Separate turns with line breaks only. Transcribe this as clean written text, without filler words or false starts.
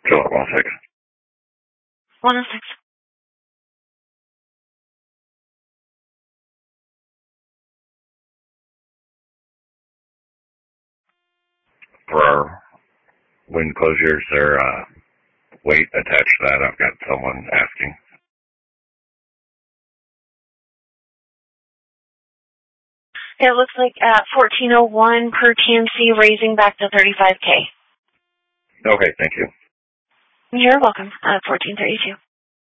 Hold on 1 second.
106.
For our wind closure, is there weight attached to that? I've got someone asking.
It looks like at 1401 per TMC, raising back to 35K.
Okay, thank you.
You're welcome. 1432.